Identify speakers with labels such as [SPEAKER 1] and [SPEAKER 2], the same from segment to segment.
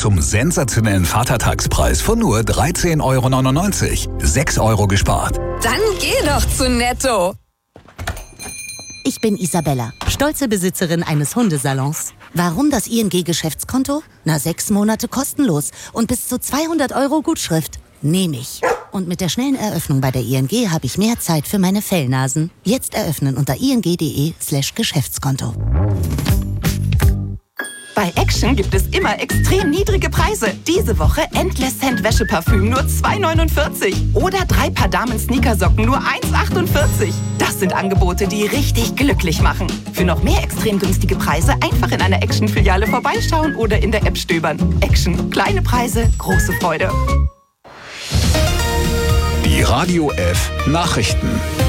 [SPEAKER 1] zum sensationellen Vatertagspreis von nur 13,99 €. 6 € gespart.
[SPEAKER 2] Dann geh doch zu Netto.
[SPEAKER 3] Ich bin Isabella, stolze Besitzerin eines Hundesalons. Warum das ING-Geschäftskonto? 6 Monate kostenlos und bis zu 200 € Gutschrift. Nehme ich. Und mit der schnellen Eröffnung bei der ING habe ich mehr Zeit für meine Fellnasen. Jetzt eröffnen unter ing.de/Geschäftskonto.
[SPEAKER 4] Bei Action gibt es immer extrem niedrige Preise. Diese Woche Endless Scent Wäscheparfüm nur 2,49 € oder 3 Paar Damen-Sneakersocken nur 1,48 €. Das sind Angebote, die richtig glücklich machen. Für noch mehr extrem günstige Preise einfach in einer Action-Filiale vorbeischauen oder in der App stöbern. Action. Kleine Preise, große Freude.
[SPEAKER 1] Die Radio F Nachrichten.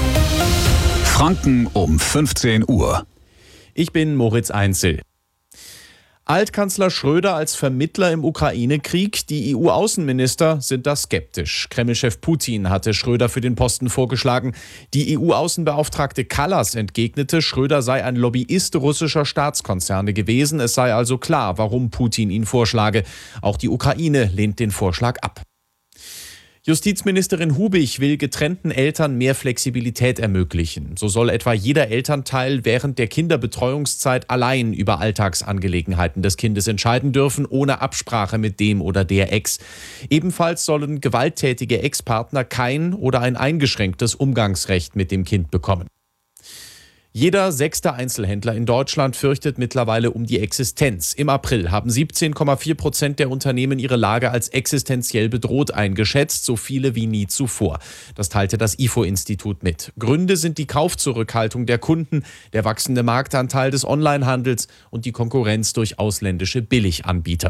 [SPEAKER 1] Franken um 15 Uhr.
[SPEAKER 5] Ich bin Moritz Einzel. Altkanzler Schröder als Vermittler im Ukraine-Krieg. Die EU-Außenminister sind da skeptisch. Kreml-Chef Putin hatte Schröder für den Posten vorgeschlagen. Die EU-Außenbeauftragte Kallas entgegnete, Schröder sei ein Lobbyist russischer Staatskonzerne gewesen. Es sei also klar, warum Putin ihn vorschlage. Auch die Ukraine lehnt den Vorschlag ab. Justizministerin Hubig will getrennten Eltern mehr Flexibilität ermöglichen. So soll etwa jeder Elternteil während der Kinderbetreuungszeit allein über Alltagsangelegenheiten des Kindes entscheiden dürfen, ohne Absprache mit dem oder der Ex. Ebenfalls sollen gewalttätige Ex-Partner kein oder ein eingeschränktes Umgangsrecht mit dem Kind bekommen. Jeder 6. Einzelhändler in Deutschland fürchtet mittlerweile um die Existenz. Im April haben 17,4% der Unternehmen ihre Lage als existenziell bedroht eingeschätzt, so viele wie nie zuvor. Das teilte das IFO-Institut mit. Gründe sind die Kaufzurückhaltung der Kunden, der wachsende Marktanteil des Onlinehandels und die Konkurrenz durch ausländische Billiganbieter.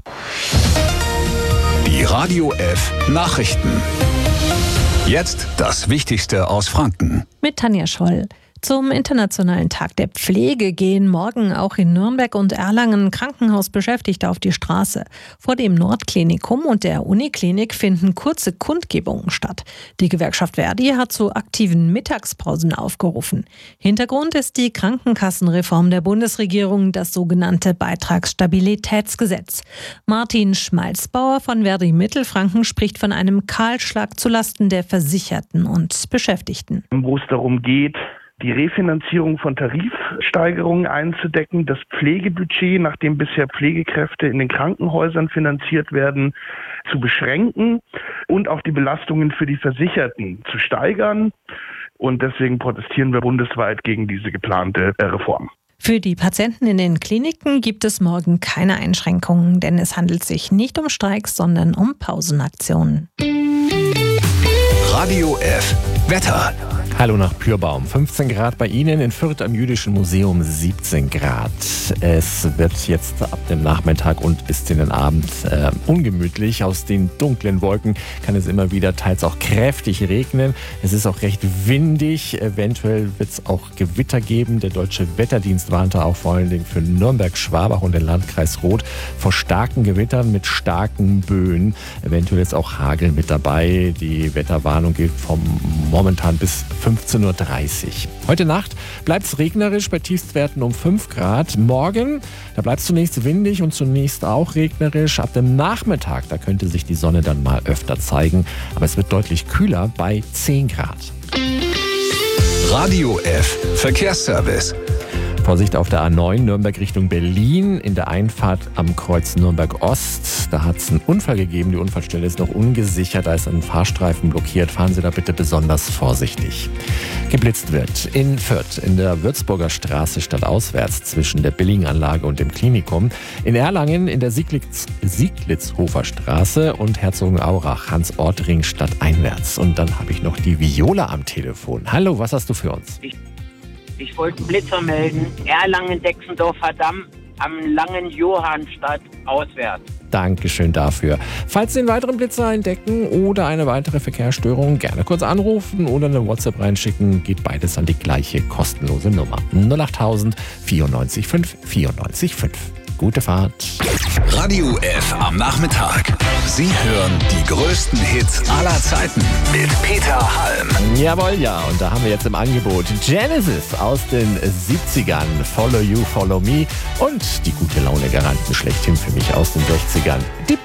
[SPEAKER 1] Die Radio F Nachrichten. Jetzt das Wichtigste aus Franken.
[SPEAKER 6] Mit Tanja Scholl. Zum Internationalen Tag der Pflege gehen morgen auch in Nürnberg und Erlangen Krankenhausbeschäftigte auf die Straße. Vor dem Nordklinikum und der Uniklinik finden kurze Kundgebungen statt. Die Gewerkschaft Verdi hat zu aktiven Mittagspausen aufgerufen. Hintergrund ist die Krankenkassenreform der Bundesregierung, das sogenannte Beitragsstabilitätsgesetz. Martin Schmalzbauer von Verdi Mittelfranken spricht von einem Kahlschlag zulasten der Versicherten und Beschäftigten.
[SPEAKER 7] Wo es darum geht, die Refinanzierung von Tarifsteigerungen einzudecken, das Pflegebudget, nachdem bisher Pflegekräfte in den Krankenhäusern finanziert werden, zu beschränken und auch die Belastungen für die Versicherten zu steigern. Und deswegen protestieren wir bundesweit gegen diese geplante Reform.
[SPEAKER 6] Für die Patienten in den Kliniken gibt es morgen keine Einschränkungen, denn es handelt sich nicht um Streiks, sondern um Pausenaktionen.
[SPEAKER 1] Radio F Wetter.
[SPEAKER 8] Hallo nach Pürbaum. 15 Grad bei Ihnen, in Fürth am Jüdischen Museum 17 Grad. Es wird jetzt ab dem Nachmittag und bis in den Abend ungemütlich. Aus den dunklen Wolken kann es immer wieder teils auch kräftig regnen. Es ist auch recht windig. Eventuell wird es auch Gewitter geben. Der Deutsche Wetterdienst warnte auch vor allen Dingen für Nürnberg, Schwabach und den Landkreis Roth vor starken Gewittern mit starken Böen. Eventuell ist auch Hagel mit dabei. Die Wetterwarnung gilt vom momentan bis 15:30 Uhr. Heute Nacht bleibt es regnerisch bei Tiefstwerten um 5 Grad. Morgen, da bleibt es zunächst windig und zunächst auch regnerisch. Ab dem Nachmittag, da könnte sich die Sonne dann mal öfter zeigen. Aber es wird deutlich kühler bei 10 Grad.
[SPEAKER 1] Radio F Verkehrsservice.
[SPEAKER 8] Vorsicht auf der A9 Nürnberg Richtung Berlin in der Einfahrt am Kreuz Nürnberg Ost. Da hat es einen Unfall gegeben. Die Unfallstelle ist noch ungesichert. Da ist ein Fahrstreifen blockiert. Fahren Sie da bitte besonders vorsichtig. Geblitzt wird in Fürth in der Würzburger Straße stadtauswärts zwischen der Billinganlage und dem Klinikum. In Erlangen in der Sieglitzhofer Straße und Herzogenaurach Hans-Ortring stadteinwärts. Und dann habe ich noch die Viola am Telefon. Hallo, was hast du für uns?
[SPEAKER 9] Ich wollte einen Blitzer melden. Erlangen-Dexendorfer Damm am Langen Johannstadt auswärts.
[SPEAKER 8] Dankeschön dafür. Falls Sie einen weiteren Blitzer entdecken oder eine weitere Verkehrsstörung, gerne kurz anrufen oder eine WhatsApp reinschicken. Geht beides an die gleiche kostenlose Nummer. 08000 94 5 94 5. Gute Fahrt.
[SPEAKER 1] Radio F am Nachmittag. Sie hören die größten Hits aller Zeiten mit Peter Halm.
[SPEAKER 8] Jawohl, ja. Und da haben wir jetzt im Angebot Genesis aus den 70ern. Follow You, Follow Me. Und die gute Laune Garanten schlechthin für mich aus den 60ern. Die